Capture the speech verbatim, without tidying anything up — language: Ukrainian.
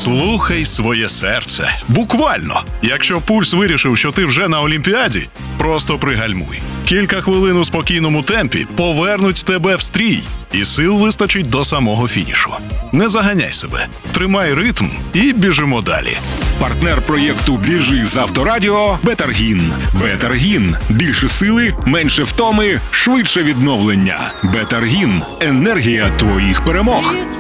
Слухай своє серце. Буквально. Якщо пульс вирішив, що ти вже на Олімпіаді, просто пригальмуй. Кілька хвилин у спокійному темпі повернуть тебе в стрій, і сил вистачить до самого фінішу. Не заганяй себе, тримай ритм і біжимо далі. Партнер проєкту «Біжи з Авторадіо» – Бетаргін. Бетаргін – більше сили, менше втоми, швидше відновлення. Бетаргін – енергія твоїх перемог.